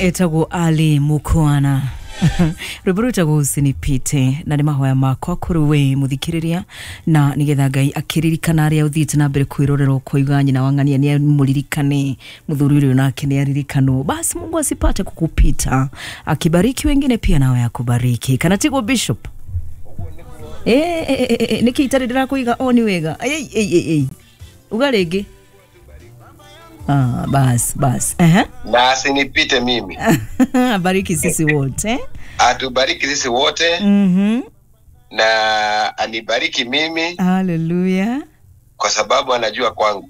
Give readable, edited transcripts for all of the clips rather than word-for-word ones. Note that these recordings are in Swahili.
Etago Ali Mukwana. Rwĩmbo go usinipite na nĩ mahoya makwa kũrĩ we muthikiriria na nigetha Ngai akiririkana aria uthiĩte na mbere kwĩrorera koiga nyina wangania ni muririkane muthuri ũrĩa nake ni aririkanwo. Basi Mungu asipate kukupita, akibariki wengine pia nawe akubariki. Kana tigo Bishop niki itari ndĩrakũiga oni wega ugarege bas basi nipite mimi. Bariki sisi wote. Atubariki sisi wote. Na anibariki mimi. Hallelujah. Kwa sababu anajua kwangu.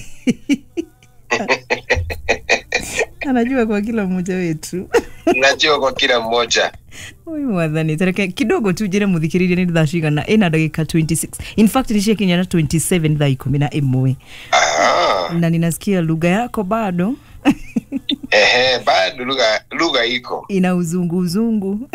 Anajua kwa kila mmoja wetu. Anajua kwa kila mmoja. Oi mwadhani tareke kidogo tu jere muthikiriria ni thashika na ina dakika 26. In fact ni shekinya na 27 dha 11. Na ninasikia lugha yako bado. Bado lugha iko. Ina uzungu.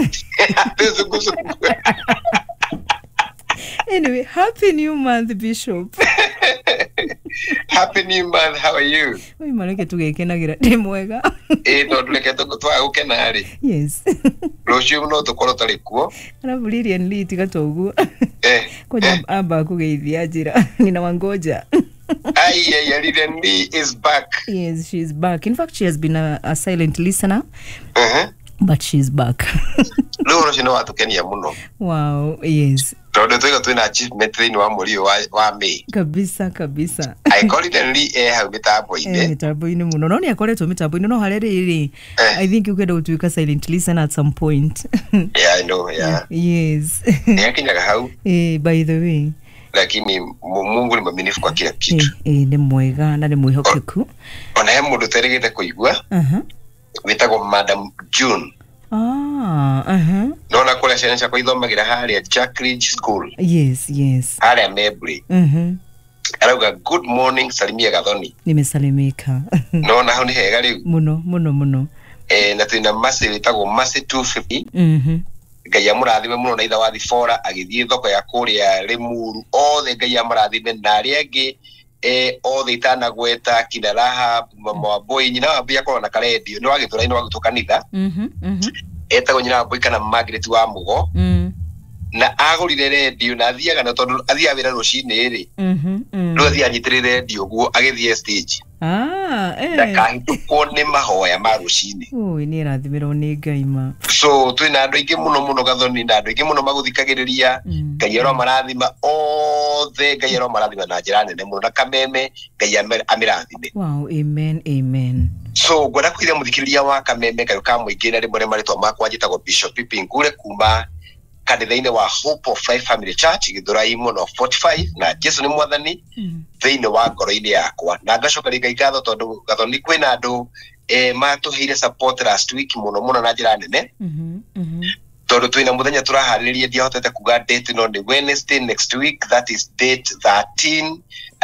Anyway, happy new month, Bishop. Happy new month, how are you? Oi mareke tugekenagira ndi mwega. No tuleke twa ukenari. Yes. Roshu no tukoro tarikuo. Ana Lilian Lee tigatoguo. Koja aba kugeithia njira nina wangoja. Lilian Lee is back. Yes, she's back. In fact, she has been a silent listener. But she's back. Loro shino watu kenia muno. Wow, yes. Todo tuina achievement train wa muri wa May. Kabisa. I call it Lee ha mitabo ine. Mitabo ine muno. No ni akoretwo mitabo ine no hareri. I think you could to silent listener at some point. Yeah, I know, yeah. Yes. Yakinyaga hau. By the way. Lakini Mungu ni mwaminifu kwa kila kitu. Ni mwega na ni mwihokeku. Ona he mundu teregete kuigua. Witagwo Madam June. Nona kule ciana kwa ithomagira haria Jackridge School. Yes. Haria Mebri. Arauga good morning, salimia Gathoni. Nimesalimika. Nona hau ni hega riu. Muno. Na twina masi witagwo masi 250. Ngai amurathime muno na itha wa Thibora agithie thoko ya kuria Limuru othe Ngai amurathime na aria angi othe itanagweta kina Raha mama wa boy nyina wa bia korona karedio ni wagithura ino wagutu kanitha etagwo nyina wa boy kana Margaret wa Mugo na agurire redio na athiaga na tondu athia wira rucini ri ndo athia nyitirire redio guo agithie stage ndakahituko ni mahoya ma rucini ni rathimirwo ni Ngai ma. So twina andu ingi muno Gathoni na andu ingi muno maguthikagiriria Ngai ero marathima othe Ngai ero marathima na njira nene muno na Kameme Ngai amirathime. Wow, amen. So gwenda kwithia muthikiriria wa Kameme kayo ka muingira ri mwere maritwa makwa njitagwo Bishop Pipingure kuma kanitha-ini wa Hope of Life Family Church Githurai muno 45 na Jesu ni mwathani thiini wa ngoro-ini yakwa na ngacoka ringa igatho tondu Gathoni kwina andu matuheire support last week muno na njira nene tondu twina muthenya turahaririria ndiahotete kuga date no ni Wednesday next week, that is date 13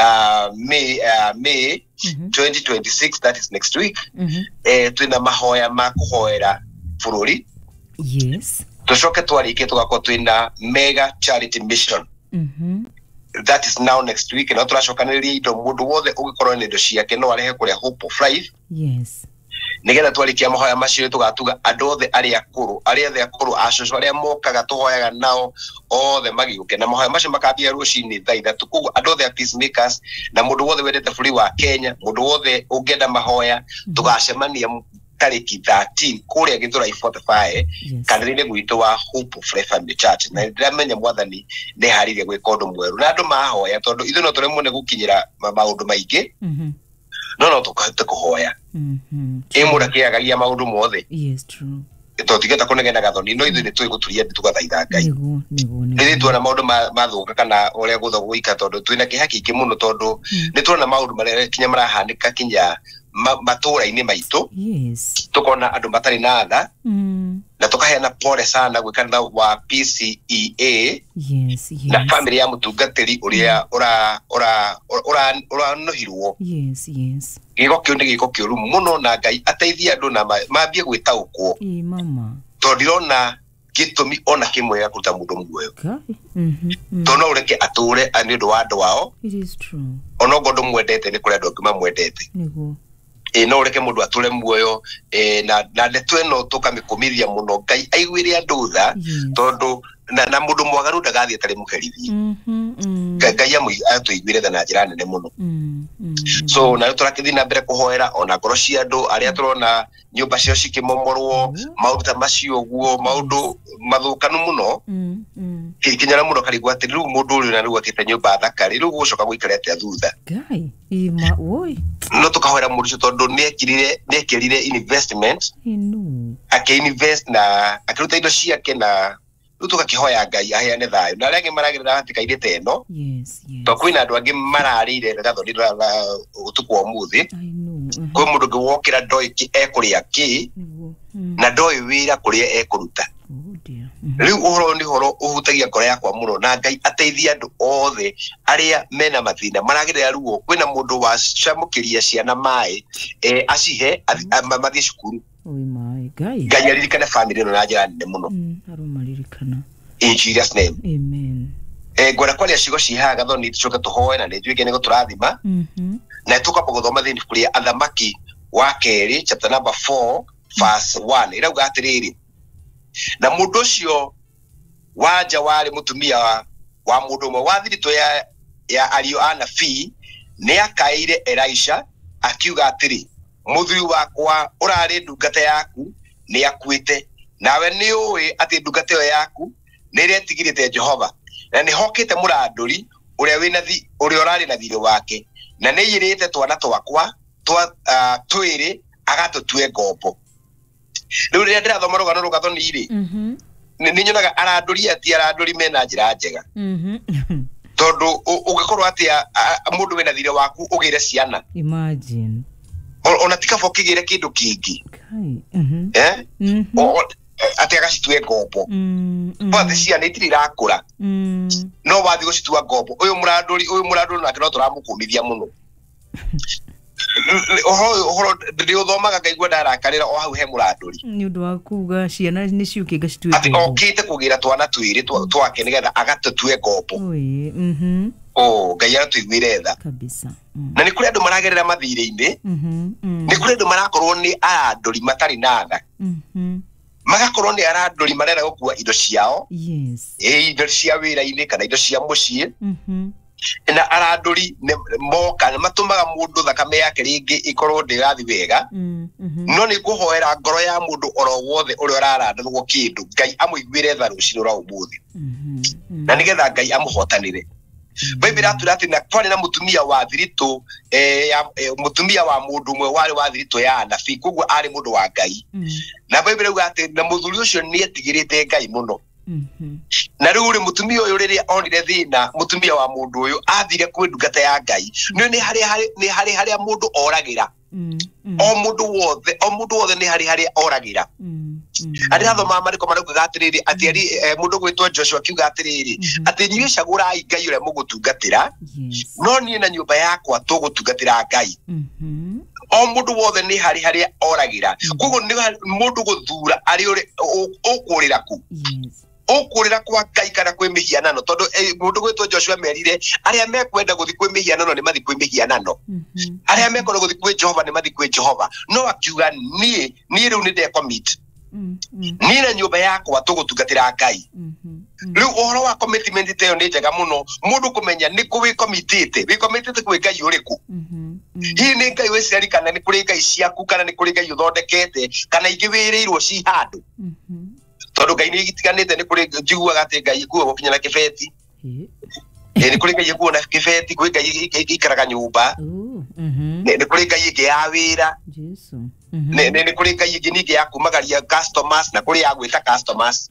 May 2026, that is next week. Twina mahoya ma kuhoera bururi. Yes. Tucoke twarike tugako twina mega charity mission. That is now next week. Na turacokaniriria indo mundu wothe ugikorwo ni indo ciake no arehe kuria Hope of Life. Yes. Nigetha twarikia mahoya macio tugatuga andu othe aria akuru acoco aria mokaga tuhoyaga nao othe magiguke na mahoya macio makambia rucini thaa 3 kuguo andu othe peacemakers na mundu wothe wendete bũrũri wa Kenya, mundu wothe ungenda mahoya tugacemania tariki 13 kuria Githurai 45 kanitha-ini gwitu wa Hope of Life Family Church na ndiramenya mwathani ni haririe gwika undu mweru na andu mahoya tondu ithu no turi mune gukinyira maundu maingi no tukahite kuhoya imurakiagaria maundu mothe. Yes, true. Tigeta kunegena Gathoni no ithu ni twiguturia tugathaitha Ngai ni tuona maundu mathuka kana uria gutho guika tondu twina kihaki kingi muno tondu ni tuona maundu maria kinya marahandika kinya matura-ini maitu. Yes. Tukona andu matari na tha na tukaheana pole sana gwi kanitha wa PCEA. Yes. Na family ya mutungatiri uria ura nohirwo. Yes. Giko kiu ni giko kiuru muno na Ngai ateithia andu na mambie gwitaukwo. Mama. Tondirona gitumi ona kimwe ya kuruta mundu muoyo. Tono ureke ature ani ndu wa andu wao. It is true. Ono gondo mwendete ni kuri andu ngima mwendete. Niguo. no reke mundu atule muoyo na ndeto eno tukamikumiria muno Ngai aigwire andu tha tondu na mundu mwagaru ndagathie atari muherithie Ngai atuigwire tha na njira nene muno so na turakithi na mbere kuhoera ona ngoro cia andu aria turona nyumba cio cikimomorwo maundu ta macio guo maundu mathukanu muno kinyara muno karigwa ati riu mundu uri na riu akite nyumba thakari riu gucoka guikara atia thutha Ngai ima oi no tukahoera mundu cio tondu niekirire investment invest na akiruta indo ciake na riu tugakihoya Ngai aheane thayo na aria angi maragirira hatikairite eno to kwina andu angi mararire gathondira utuku wa muthi kwi mundu ngi wokira ndoi ki ekuria ki na ndoi wira kuria ekuruta riu uhoro ni horo uhutagia ngoro yakwa muno na Ngai ateithia andu othe aria mena mathina maragirira ruo kwina mundu wacamukiria ciana mai acihe mathie cukuru Ngai aririkane family no na njira nene muno aromaririkana in Jesus name amen ngwara kwaria cigo cihaga thoni tucoke tuhoe na nitwike nego turathima na tukapa guthoma thini kuria Athamaki wa keri chapter number 4 verse 1 irauga atiriri na mundu cio wanja wari mutumia wa mundu mwe wa thirito ya ario anabii ni akaire Elisha akiuga atiri muthuri wakwa urari ndungata yaku ni akuite nawe ni uwi ati ndungata yo yaku ni iretigirite Jehova na ni hokite muranduri uria wina uria urari na thiro wake na ni yirite twana twakwa twiri agatutue ngombo riu ria ndirathoma rugano rugathoni iri ni nyonaga aranduri ati aranduri mena njira njega tondu ugikorwo ati mundu wina thiro waku ugire ciana imagine ona tikabo kigire kindu kingi ati agacitue ngombo bothe ciana itiri irakura no wathi gucitua ngombo uyu muranduri nake no turamukumithia muno ohoro ndiuthomaga ngaigua ndarakarira o hau he muranduri ni undu wa kuga ciana ni ciuke gacitue ati okite kugira twana twiri twake nigetha agatutue ngombo Ngai aratuigwire tha kabisa na ni kuri andu maragerera mathire-ini ni kuri andu marakorwo ni aranduri matari na tha magakorwo ni aranduri marera gukua indo ciao indo cia wira-ini kana indo cia mucii na aranduri moka matumaga mundu thakame yake ringi ikorwo ndirathi wega no ni kuhoera ngoro ya mundu oro wothe uria ararandurwo kindu Ngai amuigwire tha rucino ra umuthi na nigetha Ngai amuhotanire Bible iratura ati na kwani na mutumia wa thirito mutumia wa mundu mwe wari wa thirito ya anabii koguo ari mundu wa Ngai na Bible irauga ati na muthuri ucio ni etigirite Ngai muno na riu ri mutumia uyu riria onire thina mutumia wa mundu uyu athire kwi ndungata ya Ngai ni hari mundu oragira o mundu wothe ni hari oragira Aria thoma mariko marauga atiriri ati mundu gwitwo Joshua kiuga atiriri ati nyucagurai Ngai uria mugutungatira no nie na nyumba yakwa tugutungatira Ngai o mundu wothe ni hari oragira koguo ni mundu guthura ari uri ukurira ku ukurira kwa Ngai kana kwi mihianano tondu mundu gwitwo Joshua merire aria mekwenda guthi kwi mihianano ni mathi kwi mihianano aria mekwenda guthi kwi Jehova ni mathi kwi Jehova no akiuga nie riu ni ndecommit ni na nyumba yakwa tugutungatira Ngai riu uhoro wa commitment teyo ni njega muno mundu kumenya ni ku wi committed kwi Ngai uriku hii ni Ngai wiciari kana ni kuri Ngai ciaku kana ni kuri Ngai uthondekete kana ingi wirirwo ci handu tondu Ngai ni igitiganite ni kuri njiguaga ati Ngai kuo gukinyana kibeti ni kuri Ngai kuo na kibeti kuri Ngai ikaraga nyumba ni kuri Ngai ingi ya wira ni kuri Ngai ingi ni ya kumagaria customers na kuri ya gwita customers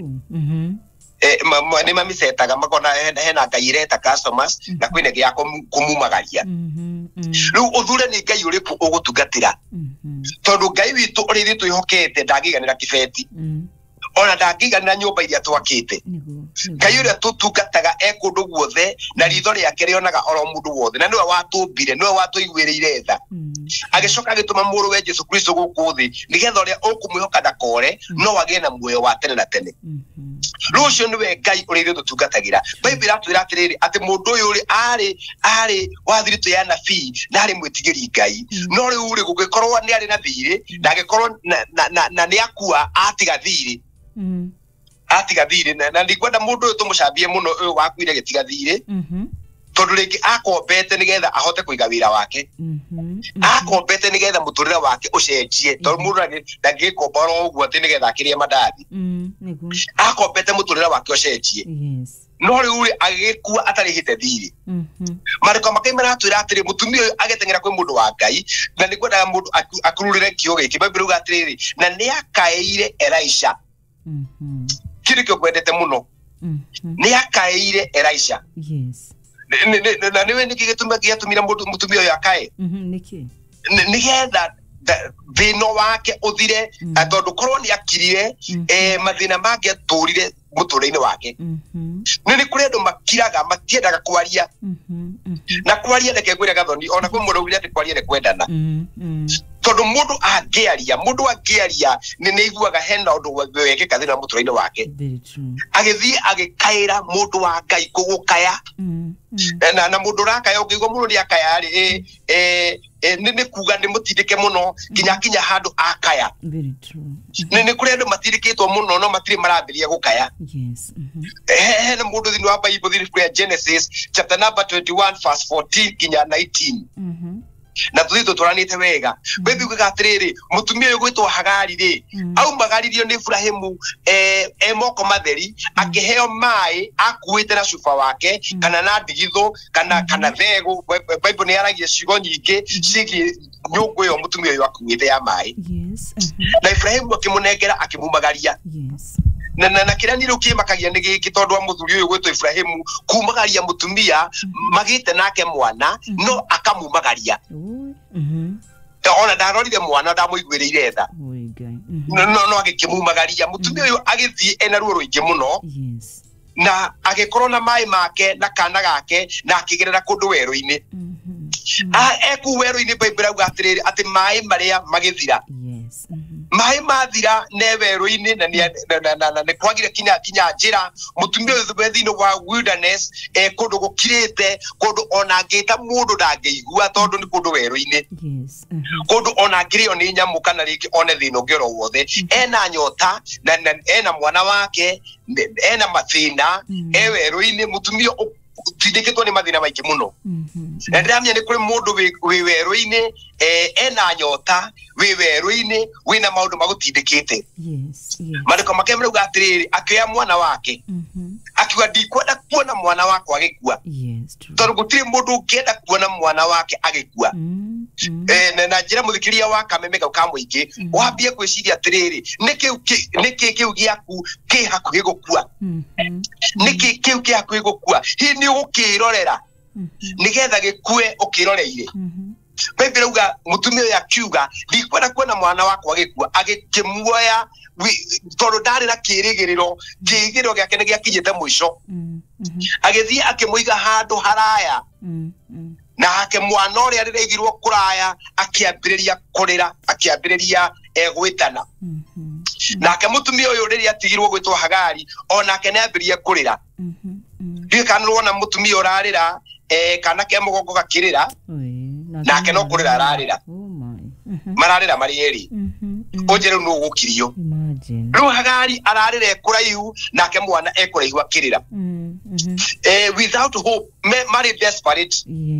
ni mamisetaga makona hena Ngai ireta customers na kwina ya kumumagaria riu uthure ni Ngai uriku ugutungatira tondu Ngai witu uri thitu ihokete ndagiganira kibeti ona ndagiganira nyumba iria twakite Ngai uria tutungataga ekundu guothe na ritho riake rionaga oro mundu wothe na niwe watumbire niwe watuigwirire tha agicoka agituma muru we Jesu Kristo guku thi nigetha uria ukumwihoka ndakore no wagire na muoyo wa tene na tene Rucio niwe Ngai uri ithuĩ tũtungatagira. Bible iratwĩra atĩrĩrĩ atĩ mũndũ ũyũ arĩ wa thiritũ ya nabii na arĩ mwĩtigĩri Ngai. No rĩu rĩ gũgĩkorwo nĩ arĩ na thirĩ na agĩkorwo na nĩ akua atiga thirĩ. Atiga thirĩ na ndikwenda mũndũ ũyũ tũmũcambie mũno ũyũ wakuire gĩtiga thirĩ. Tondũ rĩngĩ akombete nĩgetha ahote kũiga wĩra wake. Akombete nĩgetha mũtũrĩre wake ũcenjie. Tondũ mũndũ ndangĩkomba oro ũguo atĩ nĩgetha akĩrĩe mandathi. Akombete mũtũrĩre wake ũcenjie. No rĩu rĩ agĩkua atarĩhĩte thirĩ. Marĩko make maratwĩra atĩrĩ mũtumia ũyũ agĩteng'era kwĩ mũndũ wa Ngai na nĩ kwendaga mũndũ akururĩre kiugo gĩkĩ. Bible ĩuga atĩrĩrĩ na nĩ akaĩire Elisha. Kĩrĩ kĩo kwendete mũno. Nĩ akaĩire Elisha. Na niwe niki gĩatũmire mũtumia ũyũ akae. Nĩgetha thĩna wake ũthire tondũ korwo nĩ akirire mathĩna mangĩ atũrire mũtũrĩre-inĩ wake. Nĩ kũrĩ andũ makiraga matiendaga kwaria. Na kwaria reke ngwĩre Gathoni ona kwĩ mũndũ ũgire atĩ kwaria nĩ kwendana. Tondũ mũndũ angĩaria nĩ aiguaga hena ũndũ wekĩka thĩinĩ wa mũtũrĩre-inĩ wake. Agĩthiĩ agĩkaĩra mũndũ wa Ngai kũgũkaya. Na mũndũ ũrakaya ũngĩigua mũndũ nĩ akaya rĩ nĩ kuga nĩ mũtindĩke mũno kinya handũ akaya. Nĩ kũrĩ andũ matindĩkĩtwo mũno no matirĩ marambĩrĩria gũkaya. Hena mũndũ thĩinĩ wa Bible thĩinĩ wa Genesis chapter number 21 verse 14 kinya 19. Na tũtũranĩte wega. Bible ĩugaga atĩrĩrĩ mũtumia ũyũ gwĩtwo Hagari rĩ aumagaririo nĩ Ibrahimu moko matheri akĩheo maĩ akuĩte na cuba wake kana na ndigithũ kana thegũ. Bible nĩ yaragia ciugo nyingĩ ciĩgiĩ nyũngũ ĩyo mũtumia ũyũ akuĩte ya maĩ. Na Ibrahimu akĩmũnengera akĩmumagaria. Na kĩrĩa niĩ rĩu kĩmakagia nĩ gĩkĩ tondũ wa mũthuri ũyũ gwĩtwo Ibrahimu kumagaria mũtumia magĩte nake mwana no akamumagaria. Ona ndarorire mwana ndamũiguĩrĩire tha. No agĩkĩmumagaria mũtumia ũyũ agĩthiĩ ena ruo rũingĩ mũno. Na agĩkorwo na maĩ make na kana gake na akĩgerera kũndũ werũ-inĩ. Ekuu werũ-inĩ Bible auga atĩrĩrĩ atĩ maĩ marĩa magĩthira. Maĩ mathira nĩ werũ-inĩ na nĩ kwagire kinya njĩra mũtumia ũyũ thĩinĩ wa wilderness kũndũ gũkirĩte kũndũ ona angĩta mũndũ ndangĩigua tondũ nĩ kũndũ werũ-inĩ. Kũndũ ona angĩrĩo nĩ nyamũ kana rĩngĩ one thĩna ũngĩ oro wothe. Ena nyota na ena mwana wake ena mathĩna werũ-inĩ mũtumia tindĩkĩtwo nĩ mathĩna maingĩ mũno. Na ndĩramenya nĩ kũrĩ mũndũ wĩ werũ-inĩ ena nyota wĩ werũ-inĩ wĩna maũndũ magũtindĩkĩte. Maandĩko make marauga atĩrĩrĩ akĩoya mwana wake akiuga ndikwenda kuona mwana wakwa agĩkua. Tondũ gũtirĩ mũndũ ũngĩenda kuona mwana wake agĩkua. Na njĩra mũthikĩria wa kameme kau ka mũingĩ wambie gwĩciria atĩrĩrĩ nĩkĩ kĩu gĩaku kĩ hakuhĩ gũkua. Nĩkĩ kĩu kĩ hakuhĩ gũkua. Hihi nĩ ũgũkĩrorera nĩgetha gĩkue ũkĩroreire. Bible auga mũtumia ũyũ akiuga ndikwenda kuona mwana wakwa agĩkua agĩkĩmuoya tondũ ndarĩ na kĩĩrĩgĩrĩro gĩake nĩ gĩakinyĩte mũico. Agĩthiĩ akĩmũiga handũ haraya nake mwana ũrĩa rĩraigirwo kũraya akĩambĩrĩria kũrĩra akĩambĩrĩria gwĩtana. Nake mũtumia ũyũ rĩrĩa atigirwo gwĩtwo Hagari onake nĩ ambĩrĩria kũrĩra. Ndiũĩ kana nĩwona mũtumia ũrarĩra kana ke mũgongo gakĩrĩra nake no kũrĩra ararĩra. Mararĩra marĩ erĩ. Ũnjĩre rĩu nũ ũgũkirio. Rĩu Hagari ararĩra ekũraihu nake mwana ekũraihu akĩrĩra. Without hope marĩ desperate.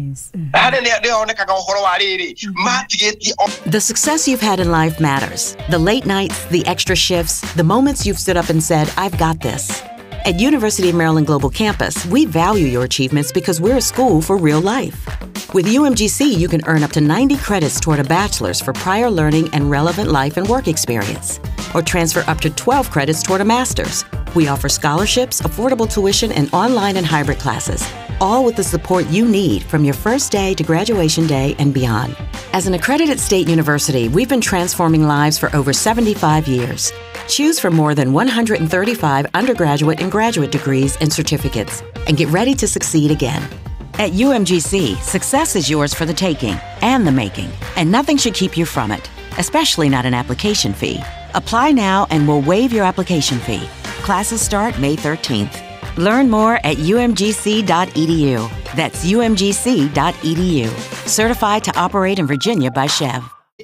The success you've had in life matters. The late nights, the extra shifts, the moments you've stood up and said, I've got this. At University of Maryland Global Campus, we value your achievements because we're a school for real life. With UMGC, you can earn up to 90 credits toward a bachelor's for prior learning and relevant life and work experience, or transfer up to 12 credits toward a master's. We offer scholarships, affordable tuition, and online and hybrid classes, all with the support you need from your first day to graduation day and beyond. As an accredited state university, we've been transforming lives for over 75 years. Choose from more than 135 undergraduate and graduate degrees and certificates, and get ready to succeed again. At UMGC, success is yours for the taking and the making, and nothing should keep you from it, especially not an application fee. Apply now and we'll waive your application fee. Classes start May 13th. Learn more at umgc.edu. That's umgc.edu. Certified to operate in Virginia by Chev.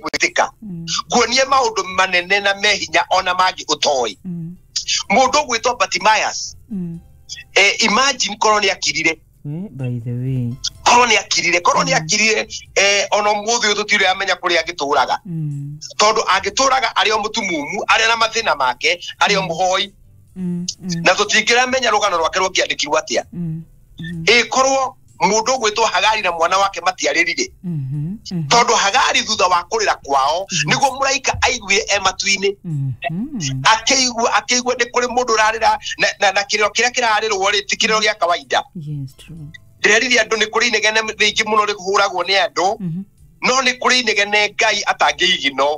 Kuonia maundu manene na mehinya ona magi utoi. Mundu gwitwa Bartimaeus. Imagine koroni akirire. By the way. Koroni akirire ona muthi ututire amenya kuri agituraga. Tondu agituraga ari o mutumumu ari na mathina make ari o muhoi. Na tutingira menya rugano rwake rũkiandĩkirwo atia. Korwo mundu gwitwo Hagari na mwana wake matiaririre. Tondu Hagari thutha wa kurira kwao niguo muraika aiguire ematu-ini. Akeigua ni kuri mundu rarira na kiriro kiria kirarirwo ri ti kiriro gia kawaida. Yes, true. Ndireririe andu ni kuri inegene ringi muno rikuhuragwo ni andu. No ni kuri inegene Ngai atangĩigino.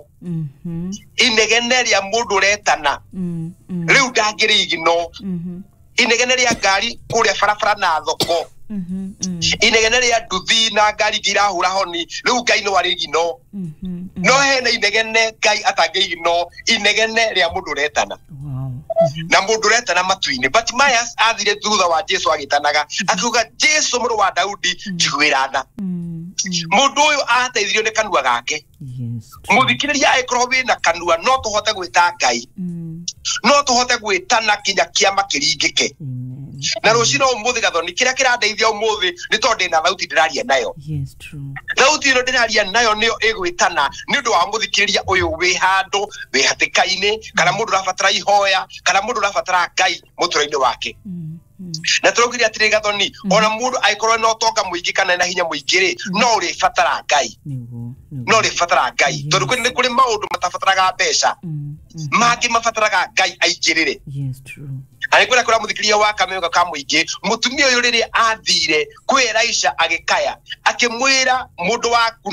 Inegene ria mundu retana. Riu ndangĩrĩ igino. Inegene ria ngari kuria barabara na thoko. Inegene ria nduthi na ngari ngirahura honi riu Ngai no ari igino. No hena inegene Ngai atangĩigino. Inegene ria mundu retana. Na mundu retana matu-ini. Bartimaeus athire thutha wa Jesu agitanaga akiuga Jesu mũrũ wa Daudi njiguĩra tha. Mundu uyu ateithirio ni kanua gake. Muthikiriria aikorwo wina kanua no tuhote gwita Ngai. No tuhote gwitana kinya kiama kiringike. Na rucino umuthi gathoni kiria kirandeithia umuthi ni tondu ndina thauti ndiraria nayo. Yes, true. Thauti ino ndiraria nayo niyo igwitana ni undu wa muthikiriria uyu wi handu wi hatikaini kana mundu rabatara ihoya kana mundu rabatara Ngai muturo-ini wake. Na turogiria atiri gathoni ona mundu aikorwo no toka muingi kana na hinya muingiri no uri fatara Ngai. No uri fatara Ngai. Tondu kuri maundu matabataraga mbeca. Magi mabataraga Ngai aingirire. Yes, true. Ani kura muthikiria wa kamega ka muingi mutumia uyu riri athire kwi Elisha agikaya akimwira mundu waku